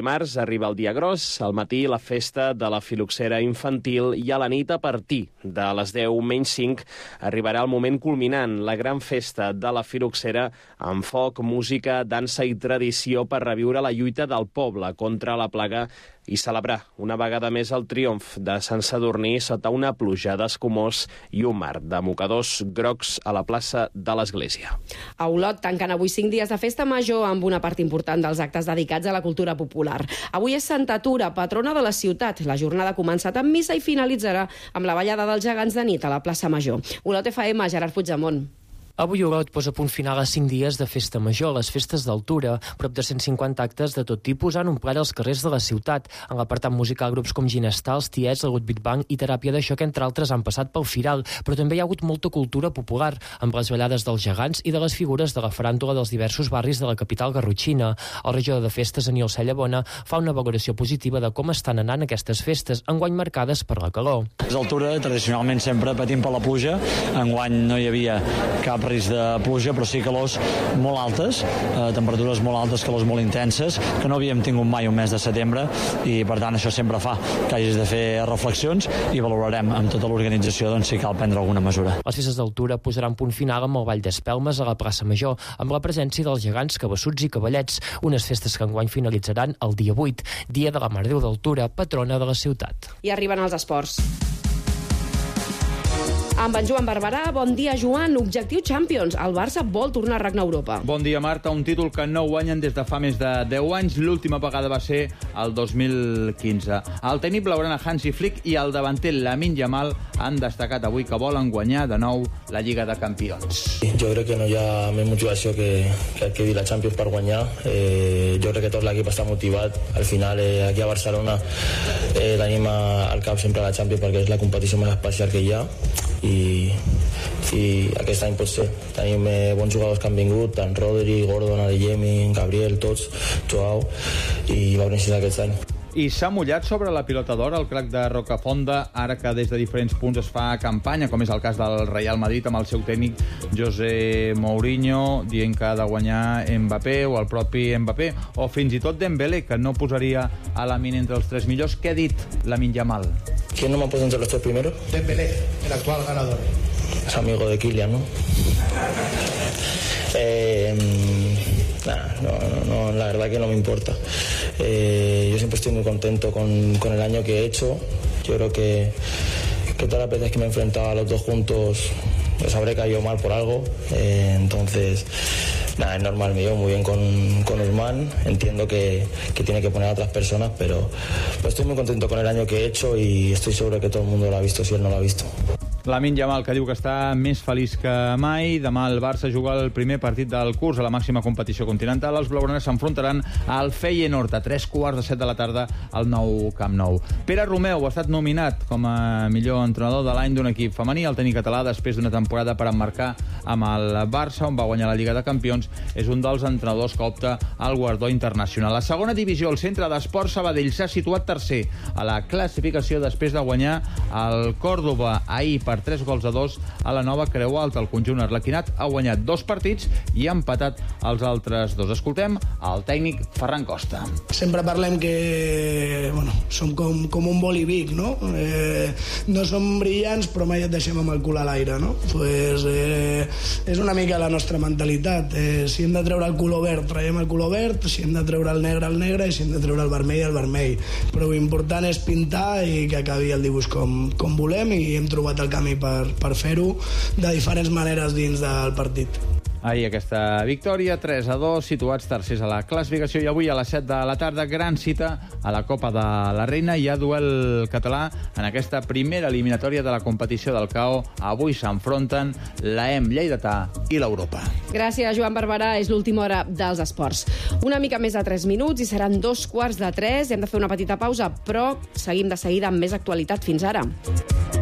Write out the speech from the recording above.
Dimarts arriba el dia gros, al matí la festa de la filoxera infantil i a la nit a partir de les 10:05 arribarà el moment culminant, la gran festa de la filoxera amb foc, música, dansa i tradició per reviure la lluita del poble contra la plaga i celebrar una vegada més el triomf de Sant Sadurní sota una pluja d'escumós i un mar de mocadors grocs a la plaça de l'Església. A Olot tanquen avui 5 dies de festa major amb una part important dels actes dedicats a la cultura popular. Avui és Santa Tura, patrona de la ciutat. La jornada ha començat amb missa i finalitzarà amb la ballada dels gegants de nit a la plaça Major. Olot FM, Gerard Puigdemont. Avui Olot posa punt final a 5 dies de festa major, les festes d'altura. Prop de 150 actes de tot tipus han omplert els carrers de la ciutat. En l'apartat musical, grups com Ginestar, els Tiets, el Gut Big Bang i Teràpia de Xoc, entre altres, han passat pel Firal. Però també hi ha hagut molta cultura popular, amb les ballades dels gegants i de les figures de la faràndula dels diversos barris de la capital garrotxina. El regidor de festes, Aniol Cellabona, fa una valoració positiva de com estan anant aquestes festes, enguany marcades per la calor. Les altura, tradicionalment, sempre patim per la pluja. Enguany no hi havia cap risc de pluja, però sí calors molt altes, temperatures molt altes, calors molt intenses, que no havíem tingut mai un mes de setembre, i per tant això sempre fa que hagis de fer reflexions i valorarem amb tota l'organització si cal prendre alguna mesura. Les festes d'altura posaran punt final amb el Ball d'Espelmes a la plaça Major, amb la presència dels gegants, cabassuts i cavallets, unes festes que enguany finalitzaran el dia 8, dia de la Mare Déu d'Altura, patrona de la ciutat. I arriben els esports. Amb en Joan Barberà, bon dia, Joan. Objectiu Champions. El Barça vol tornar a regnar a Europa. Bon dia, Marta. Un títol que no guanyen des de fa més de 10 anys. L'última vegada va ser el 2015. El tècnic blaugrana Hansi Flick i el davanter Lamine Yamal han destacat avui que volen guanyar de nou la Lliga de Campions. Jo crec que no hi ha més motivació que dir la Champions per guanyar. Jo crec que tot l'equip està motivat. Al final, aquí a Barcelona tenim al cap sempre la Champions perquè és la competició més especial que hi ha. I aquest any pot ser. Tenim bons jugadors que han vingut, tant Rodri, Gordon, Adeyemi, Gabriel, tots, Joao, i va néixer aquest any. I s'ha mullat sobre la pilota d'or el crac de Rocafonda, ara que des de diferents punts es fa campanya, com és el cas del Real Madrid amb el seu tècnic José Mourinho dient que ha de guanyar Mbappé o el propi Mbappé, o fins i tot Dembélé, que no posaria a Lamine entre els 3 millors. Què ha dit Lamine Yamal? ¿Quién no me ha puesto entre los 3 primeros? Dembélé, el actual ganador. Es amigo de Kylian, ¿no? No, la verdad que no me importa. Yo siempre estoy muy contento con el año que he hecho. Yo creo que todas las veces que me he enfrentado a los dos juntos les habré caído mal por algo. Entonces, nada, es normal, me llevo muy bien con Usman. Entiendo que tiene que poner a otras personas, pero estoy muy contento con el año que he hecho y estoy seguro que todo el mundo lo ha visto si él no lo ha visto. Lamine Yamal, que diu que està més feliç que mai. Demà el Barça juga el primer partit del curs a la màxima competició continental. Els blaugranes s'enfrontaran al Feyenoord a 3:15 de la tarda al nou Camp Nou. Pere Romeu ha estat nominat com a millor entrenador de l'any d'un equip femení. El tècnic català, després d'una temporada per emmarcar amb el Barça, on va guanyar la Lliga de Campions, és un dels entrenadors que opta al guardó internacional. A segona divisió, el centre d'esports Sabadell s'ha situat tercer a la classificació després de guanyar el Còrdova ahir per 3-2 a la Nova Creu Alta. El conjunt arlequinat ha guanyat 2 partits i ha empatat els altres 2. Escoltem el tècnic Ferran Costa. Sempre parlem que som com un bolivic, no? No som brillants, però mai et deixem amb el cul a l'aire, no? És una mica la nostra mentalitat. Si hem de treure el color verd, traiem el color verd, si hem de treure el negre, i si hem de treure el vermell. Però l'important és pintar i que acabi el dibuix com volem, i hem trobat el camí per fer-ho de diferents maneres dins del partit. Ahir aquesta victòria, 3-2, situats tercers a la classificació, i avui a les 7 de la tarda, gran cita a la Copa de la Reina. Hi ha duel català en aquesta primera eliminatòria de la competició del CAO. Avui s'enfronten l'EM Lleidatà i l'Europa. Gràcies, Joan Barberà. És l'última hora dels esports. Una mica més de 3 minuts i seran 2:15. Hem de fer una petita pausa, però seguim de seguida amb més actualitat. Fins ara.